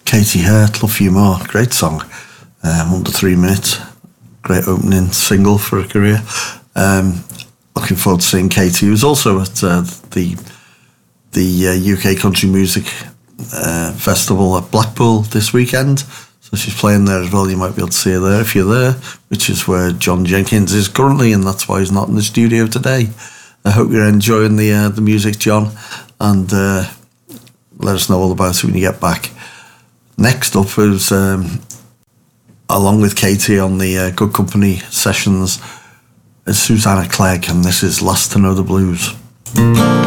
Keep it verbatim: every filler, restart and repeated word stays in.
Katie Hurt, Love You More, great song, um, under three minutes, great opening single for a career. Um, looking forward to seeing Katie, who's also at uh, the the uh, U K Country Music uh, Festival at Blackpool this weekend. So she's playing there as well. You might be able to see her there if you're there, which is where John Jenkins is currently, and that's why he's not in the studio today. I hope you're enjoying the uh, the music, John, and uh, let us know all about it when you get back. Next up is, um, along with Katie on the uh, Good Company sessions, is Susanna Clegg, and this is Last to Know the Blues.